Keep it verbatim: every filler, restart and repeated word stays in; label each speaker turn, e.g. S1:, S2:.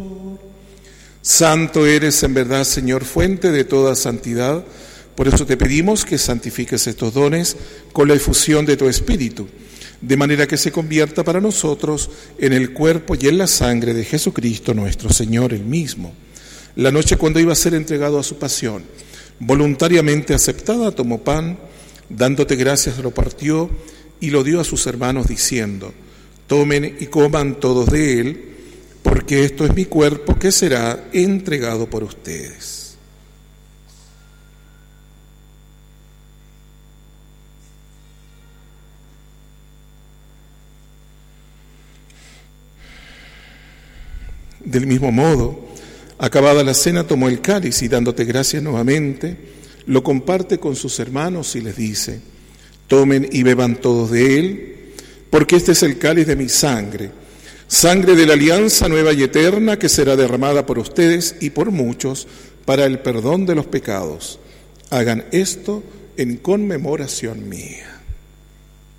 S1: Santo eres en verdad, Señor, fuente de toda santidad. Por eso te pedimos que santifiques estos dones con la efusión de tu Espíritu, de manera que se convierta para nosotros en el cuerpo y en la sangre de Jesucristo nuestro Señor, el mismo. La noche cuando iba a ser entregado a su pasión, voluntariamente aceptada, tomó pan, dándote gracias lo partió y lo dio a sus hermanos diciendo: tomen y coman todos de él, porque esto es mi cuerpo que será entregado por ustedes. Del mismo modo, acabada la cena, tomó el cáliz y dándote gracias nuevamente, lo comparte con sus hermanos y les dice: tomen y beban todos de él, porque este es el cáliz de mi sangre, sangre de la alianza nueva y eterna que será derramada por ustedes y por muchos para el perdón de los pecados. Hagan esto en conmemoración mía.